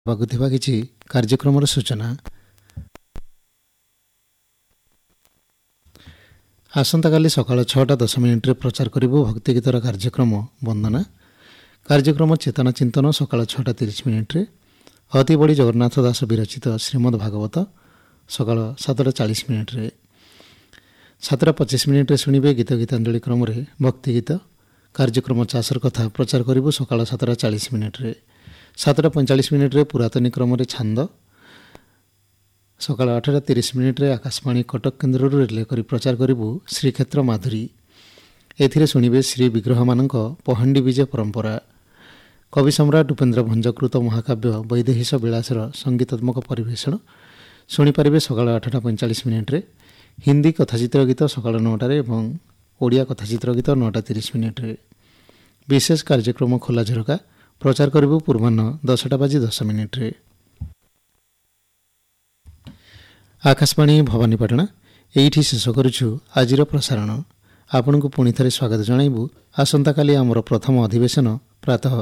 ହେବାକୁ ଥିବା କିଛି କାର୍ଯ୍ୟକ୍ରମର ସୂଚନା। ଆସନ୍ତାକାଲି ସକାଳ 6:10 ପ୍ରଚାର କରିବୁ ଭକ୍ତିଗୀତର କାର୍ଯ୍ୟକ୍ରମ ବନ୍ଦନା। କାର୍ଯ୍ୟକ୍ରମ ଚେତନା ଚିନ୍ତନ ସକାଳ 6:30। ଅତିବଡ଼ି ଜଗନ୍ନାଥ ଦାସ ବିରଚିତ ଶ୍ରୀମଦ୍ ଭାଗବତ ସକାଳ 7:40। 7:25 ଶୁଣିବେ ଗୀତ ଗୀତାଞ୍ଜଳି କ୍ରମରେ ଭକ୍ତିଗୀତ। କାର୍ଯ୍ୟକ୍ରମ ଚାଷର କଥା ପ୍ରଚାର କରିବୁ ସକାଳ 7:40। 7:45 ପୁରାତନୀ କ୍ରମରେ ଛାନ୍ଦ। ସକାଳ 8:30 ଆକାଶବାଣୀ କଟକ କେନ୍ଦ୍ରରୁ ରିଲେ କରି ପ୍ରଚାର କରିବୁ ଶ୍ରୀକ୍ଷେତ୍ର ମାଧୁରୀ। ଏଥିରେ ଶୁଣିବେ ଶ୍ରୀ ବିଗ୍ରହମାନଙ୍କ ପହାଣ୍ଡି ବିଜେ ପରମ୍ପରା। କବି ସମ୍ରାଟ ଉପେନ୍ଦ୍ର ଭଞ୍ଜକୃତ ମହାକାବ୍ୟ ବୈଦେହୀଶ ବିଳାସର ସଙ୍ଗୀତାତ୍ମକ ପରିବେଷଣ ଶୁଣିପାରିବେ ସକାଳ 8:45। ହିନ୍ଦୀ କଥାଚିତ୍ର ଗୀତ ସକାଳ 9ଟାରେ ଏବଂ ଓଡ଼ିଆ କଥାଚିତ୍ର ଗୀତ 9:30। ବିଶେଷ କାର୍ଯ୍ୟକ୍ରମ ଖୋଲା ଝରକା ପ୍ରଚାର କରିବୁ ପୂର୍ବାହ୍ନ 10:10। ଆକାଶବାଣୀ ଭବାନୀପାଟଣା ଏଇଠି ଶେଷ କରୁଛୁ ଆଜିର ପ୍ରସାରଣ। ଆପଣଙ୍କୁ ପୁଣି ଥରେ ସ୍ୱାଗତ ଜଣାଇବୁ। ଆସନ୍ତାକାଲି ଆମର ପ୍ରଥମ ଅଧିବେଶନ ପ୍ରାତଃ